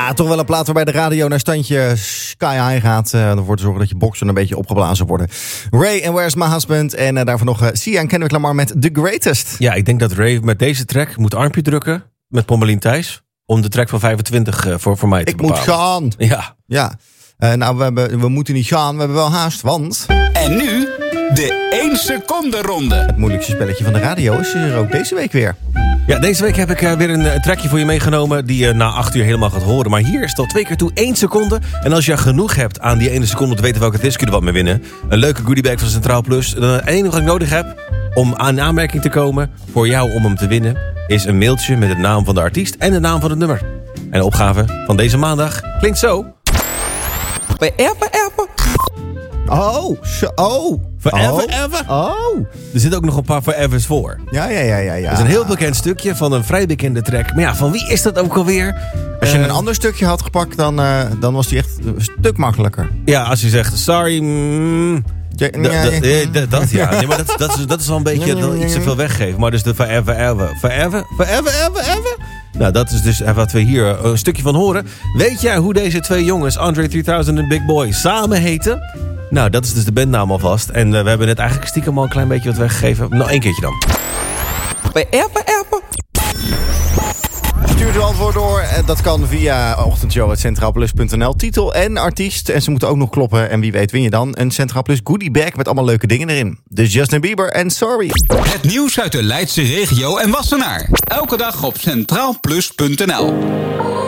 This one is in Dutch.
Ja, toch wel een plaat waarbij de radio naar standje sky high gaat. Ervoor te zorgen dat je boksen een beetje opgeblazen worden. Ray en Where's My Husband. En daarvoor nog Sia en Kendrick Lamar met The Greatest. Ja, ik denk dat Ray met deze track moet armpje drukken met Pommelien Thijs. Om de track van 25 voor mij te bepalen. Ik moet gaan. Ja. We moeten niet gaan, we hebben wel haast, want... En nu de 1 seconde ronde. Het moeilijkste spelletje van de radio is er ook deze week weer. Ja, deze week heb ik weer een trackje voor je meegenomen die je na 8 uur helemaal gaat horen. Maar hier is het al 2 keer toe 1 seconde. En als je genoeg hebt aan die 1 seconde te weten welke het is, kun je er wat mee winnen. Een leuke goodiebag van Centraal Plus. Het enige wat ik nodig heb om aan aanmerking te komen voor jou om hem te winnen, is een mailtje met de naam van de artiest en de naam van het nummer. En de opgave van deze maandag klinkt zo. Forever. Forever. Er zitten ook nog een paar forevers voor. Ja. Dat is een heel bekend stukje van een vrij bekende track. Maar ja, van wie is dat ook alweer? Als je een ander stukje had gepakt, dan was die echt een stuk makkelijker. Ja, als je zegt, sorry... Dat is wel een beetje iets te veel weggeven. Maar dus de forever. Nou, dat is dus wat we hier een stukje van horen. Weet jij hoe deze 2 jongens, Andre 3000 en Big Boy, samen heten? Nou, dat is dus de bandnaam alvast. En we hebben net eigenlijk stiekem al een klein beetje wat weggegeven. Nog 1 keertje dan. Forever. Stuur uw antwoord door. Dat kan via ochtendshow@centraalplus.nl. Titel en artiest. En ze moeten ook nog kloppen. En wie weet win je dan een Centraal Plus goodie bag met allemaal leuke dingen erin. Dus Justin Bieber en Sorry. Het nieuws uit de Leidse regio en Wassenaar. Elke dag op centraalplus.nl.